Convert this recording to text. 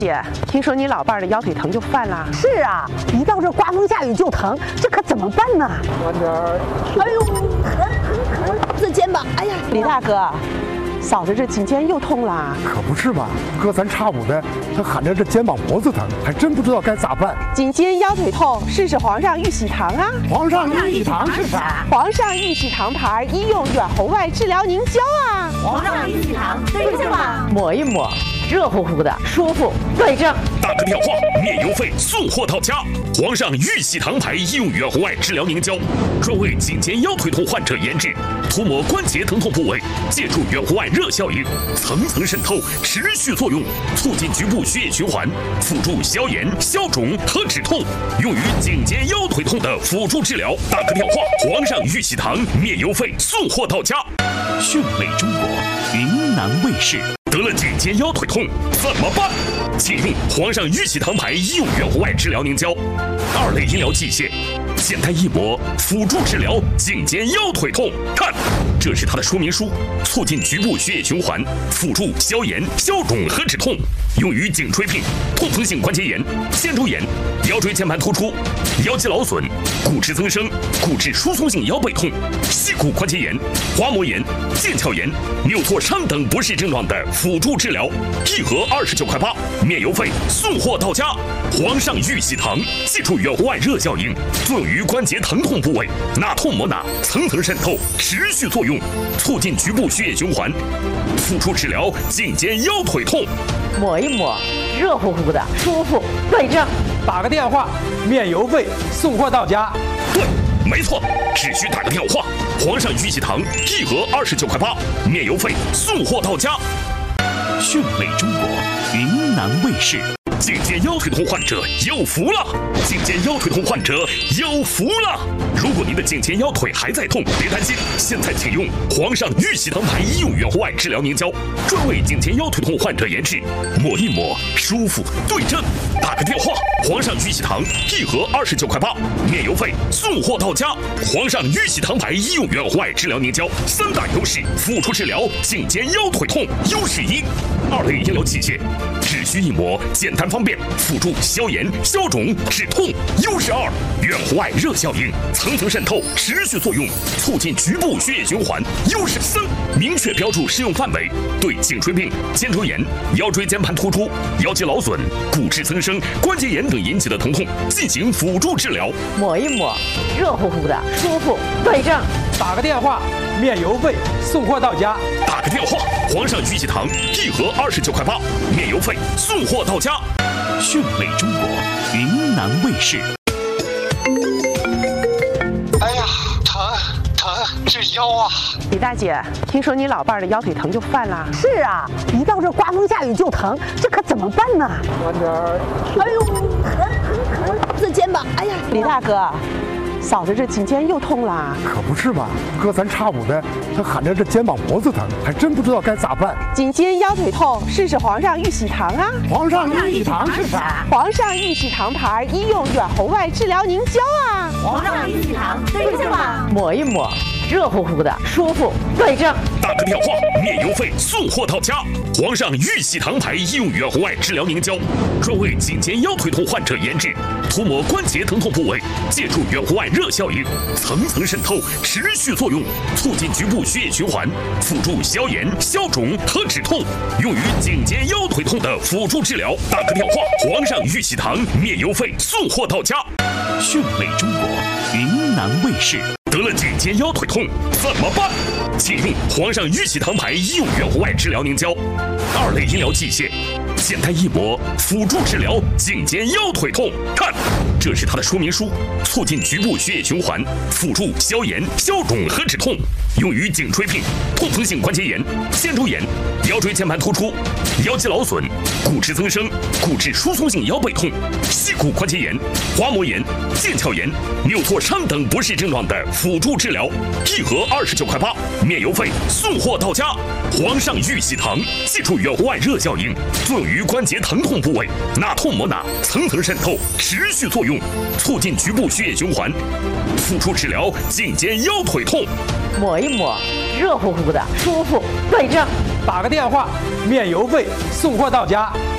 姐，听说你老伴儿的腰腿疼就犯了。 是啊，一到这刮风下雨就疼，这可怎么办呢？ 慢点儿。 哎呦，疼！这肩膀，哎呀， 李大哥，嫂子这颈肩又痛了。 可不是吧？隔三差五的，他喊着这肩膀脖子疼，还真不知道该咋办。 颈肩腰腿痛，试试皇上玉玺堂啊！ 皇上玉玺堂是啥？ 皇上玉玺堂牌医用远红外治疗凝胶啊！ 皇上玉玺堂对症吧？ 抹一抹。热乎乎的，舒服，对症。 打个电话，免邮费送货到家。皇上玉玺堂牌医用远红外治疗凝胶，专为颈肩腰腿痛患者研制，涂抹关节疼痛部位，借助远红外热效应，层层渗透，持续作用，促进局部血液循环，辅助消炎、消肿和止痛，用于颈肩腰腿痛的辅助治疗。打个电话，皇上玉玺堂免邮费送货到家。 讯美中国，云南卫视。 得了颈肩腰腿痛怎么办？请用皇上玉玺堂牌医用远红外治疗凝胶，2类医疗器械，简单一抹，辅助治疗颈肩腰腿痛。看，这是它的说明书，促进局部血液循环，辅助消炎、消肿和止痛，用于颈椎病、痛风性关节炎、肩周炎、腰椎间盘突出、腰肌劳损、骨质增生、骨质疏松性腰背痛、膝骨关节炎、滑膜炎、腱鞘炎、扭挫伤等不适症状的辅助治疗，1盒29.8块，免邮费送货到家。皇上玉玺堂借助远红外热效应，作用于关节疼痛部位，哪痛抹哪，层层渗透，持续作用，促进局部血液循环，辅助治疗颈肩腰腿痛。 抹一抹，热乎乎的，舒服，对症。 打个电话，免邮费送货到家。 对，没错，只需打个电话。皇上玉玺堂1盒29.8块，免邮费送货到家。 讯美中国，云南卫视。 颈肩腰腿痛患者有福了！颈肩腰腿痛患者有福了！如果您的颈肩腰腿还在痛，别担心，现在请用皇上玉玺堂牌医用远红外治疗凝胶，专为颈肩腰腿痛患者研制，抹一抹，舒服，对症。打个电话，皇上玉玺堂1盒29.8块，免邮费送货到家。皇上玉玺堂牌医用远红外治疗凝胶3大优势，辅助治疗颈肩腰腿痛。优势1，2类医疗器械，只需一抹，简单方便，辅助消炎、消肿、止痛。优势2，远红外热效应，层层渗透，持续作用，促进局部血液循环。优势3，明确标注适用范围，对颈椎病、肩周炎、腰椎间盘突出、腰肌劳损、骨质增生、关节炎等引起的疼痛进行辅助治疗。 抹一抹，热乎乎的，舒服，对症。 打个电话，免邮费送货到家。 打个电话，皇上玉玺堂1盒29.8块，免邮费送货到家。 讯美中国，云南卫视。 哎呀，疼，这腰啊！ 李大姐，听说你老伴儿的腰腿疼就犯了。 是啊，一到这刮风下雨就疼，这可怎么办呢？ 慢点儿。 哎呦，疼！这肩膀，哎呀， 李大哥，嫂子这颈肩又痛了。 可不是吧？隔三差五的，他喊着这肩膀脖子疼，还真不知道该咋办。 颈肩腰腿痛，试试皇上玉玺堂啊！ 皇上玉玺堂是啥？ 皇上玉玺堂牌医用远红外治疗凝胶啊！ 皇上玉玺堂对症吧？ 抹一抹，热乎乎的，舒服，对症。 打个电话，免邮费送货到家。皇上玉玺堂牌医用远红外治疗凝胶，专为颈肩腰腿痛患者研制，涂抹关节疼痛部位，借助远红外热效应，层层渗透，持续作用，促进局部血液循环，辅助消炎、消肿和止痛，用于颈肩腰腿痛的辅助治疗。打个电话，皇上玉玺堂免邮费送货到家。 讯美中国，云南卫视。 得了颈肩腰腿痛怎么办？请用皇上玉玺堂牌医用远红外治疗凝胶，2类医疗器械，简单一抹，辅助治疗颈肩腰腿痛。看，这是它的说明书，促进局部血液循环，辅助消炎、消肿和止痛，用于颈椎病、痛风性关节炎、肩周炎、腰椎间盘突出、腰肌劳损、骨质增生、骨质疏松性腰背痛、膝骨关节炎、滑膜炎、腱鞘炎、扭挫伤等不适症状的辅助治疗，1盒29.8块，免邮费送货到家。皇上玉玺堂借助远红外热效应，作用于关节疼痛部位，哪痛抹哪，层层渗透，持续作用，促进局部血液循环，辅助治疗颈肩腰腿痛。 抹一抹，热乎乎的，舒服，对症。 打个电话，免邮费送货到家。